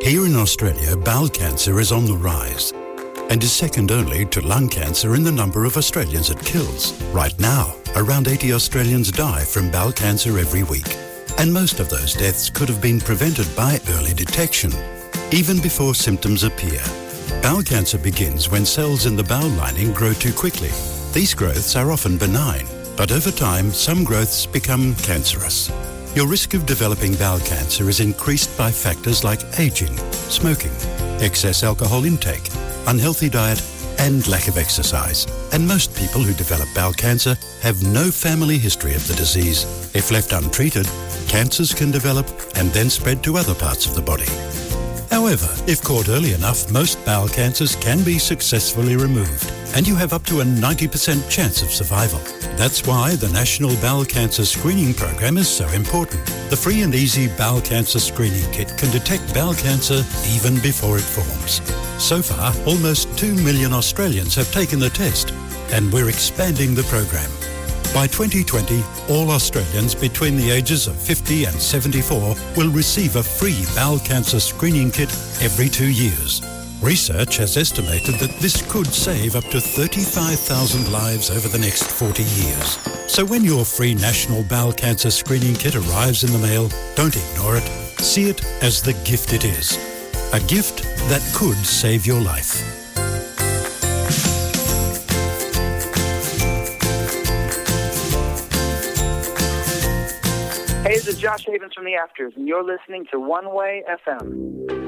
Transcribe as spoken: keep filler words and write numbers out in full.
Here in Australia, bowel cancer is on the rise and is second only to lung cancer in the number of Australians it kills. Right now, around eighty Australians die from bowel cancer every week, and most of those deaths could have been prevented by early detection, even before symptoms appear. Bowel cancer begins when cells in the bowel lining grow too quickly. These growths are often benign, but over time, some growths become cancerous. Your risk of developing bowel cancer is increased by factors like aging, smoking, excess alcohol intake, unhealthy diet, and lack of exercise. And most people who develop bowel cancer have no family history of the disease. If left untreated, cancers can develop and then spread to other parts of the body. However, if caught early enough, most bowel cancers can be successfully removed, and you have up to a ninety percent chance of survival. That's why the National Bowel Cancer Screening Program is so important. The free and easy bowel cancer screening kit can detect bowel cancer even before it forms. So far, almost two million Australians have taken the test, and we're expanding the program. By twenty twenty, all Australians between the ages of fifty and seventy-four will receive a free bowel cancer screening kit every two years. Research has estimated that this could save up to thirty-five thousand lives over the next forty years. So when your free National Bowel Cancer Screening Kit arrives in the mail, don't ignore it. See it as the gift it is. A gift that could save your life. Hey, this is Josh Havens from The Afters, and you're listening to One Way F M.